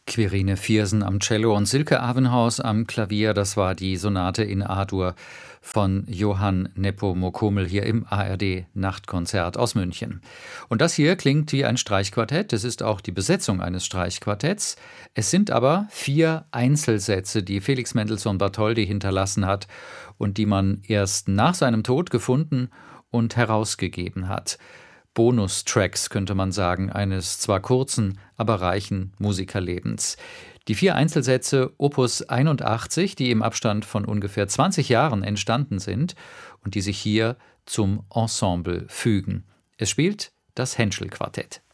Quirine Viersen am Cello und Silke Avenhaus am Klavier. Das war die Sonate in A-Dur von Johann Nepomuk-Hummel hier im ARD-Nachtkonzert aus München. Und das hier klingt wie ein Streichquartett. Es ist auch die Besetzung eines Streichquartetts. Es sind aber 4 Einzelsätze, die Felix Mendelssohn Bartholdy hinterlassen hat und die man erst nach seinem Tod gefunden und herausgegeben hat. Bonustracks, könnte man sagen, eines zwar kurzen, aber reichen Musikerlebens. Die 4 Einzelsätze Opus 81, die im Abstand von ungefähr 20 Jahren entstanden sind und die sich hier zum Ensemble fügen. Es spielt das Henschel-Quartett.